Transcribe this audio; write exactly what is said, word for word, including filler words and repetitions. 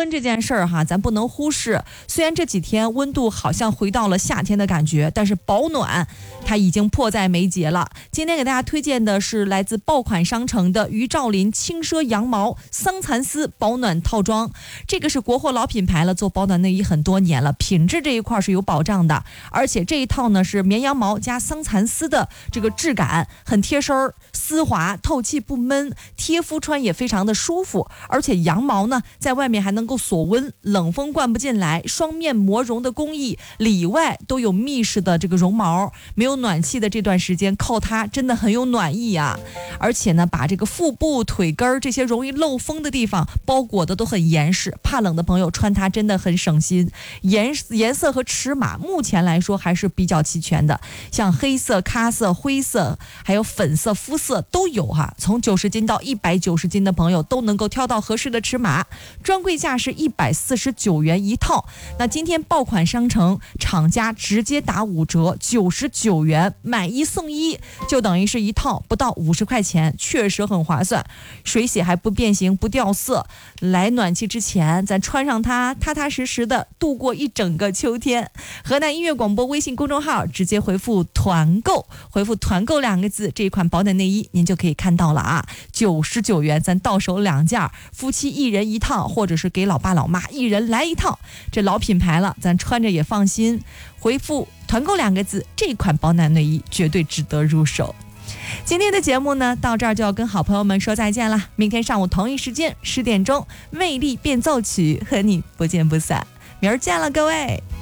温这件事儿哈，咱不能忽视。虽然这几天温度好像回到了夏天的感觉，但是保暖它已经迫在眉睫了。今天给大家推荐的是来自爆款商城的于兆林轻奢羊毛桑蚕丝保暖套装，这个是国货老品牌了，做保暖内衣很多年了，品质这一块是有保障的，而且这一套呢是绵羊毛加桑蚕丝的这个质感，很贴身儿，丝滑透气不闷，贴肤穿也非常的舒服，而且羊毛呢在外面还能够锁温，冷风灌不进来，双面膜绒的工艺，里外都有密实的这个绒毛，没有暖气的这段时间靠它真的很有暖意啊。而且呢把这个腹部腿根这些容易漏风的地方包裹的都很严实，怕冷的朋友穿它真的很省心。颜颜色和尺码目前来说还是比较齐全的，像黑色、咖色、灰色还有粉色、肤色都有哈，从九十斤到一百九十斤的朋友都能够挑到合适的尺码，专柜价是一百四十九元一套。那今天爆款商城厂家直接打五折，九十九元买一送一，就等于是一套不到五十块钱，确实很划算，水洗还不变形不掉色。来暖气之前咱穿上它，踏踏实实的度过一整个秋天。河南音乐广播微信公众号直接回复团购，回复团购两个字，这一款保暖内衣您就可以看到了啊，九十九元咱到手两件，夫妻一人一套，或者是给老爸老妈一人来一套，这老品牌了，咱穿着也放心。回复团购两个字，这款保暖内衣绝对值得入手。今天的节目呢到这儿就要跟好朋友们说再见了，明天上午同一时间十点钟魅力变奏曲和你不见不散，明儿见了各位。